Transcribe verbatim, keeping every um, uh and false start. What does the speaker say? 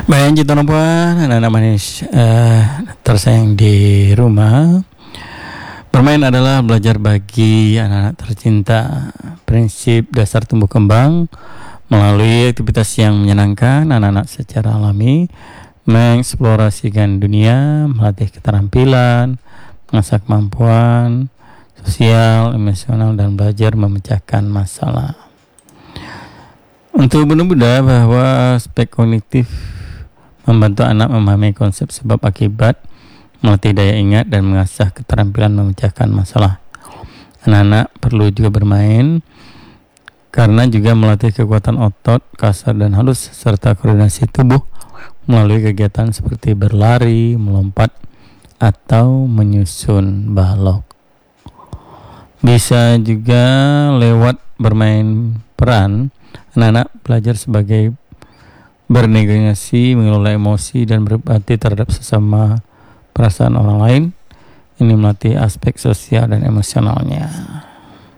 Baik, Cita Puan, anak-anak manis uh, tersayang di rumah. Bermain adalah belajar bagi anak-anak tercinta. Prinsip dasar tumbuh kembang melalui aktivitas yang menyenangkan anak-anak secara alami, mengeksplorasikan dunia, melatih keterampilan, mengasah kemampuan sosial, emosional, dan belajar memecahkan masalah. Untuk bunda-bunda bahwa aspek kognitif membantu anak memahami konsep sebab akibat, melatih daya ingat, dan mengasah keterampilan memecahkan masalah. Anak-anak perlu juga bermain karena juga melatih kekuatan otot, kasar dan halus, serta koordinasi tubuh melalui kegiatan seperti berlari, melompat, atau menyusun balok. Bisa juga lewat bermain peran, anak-anak belajar sebagai bernegosiasi, mengelola emosi, dan berbakti terhadap sesama perasaan orang lain. Ini melatih aspek sosial dan emosionalnya.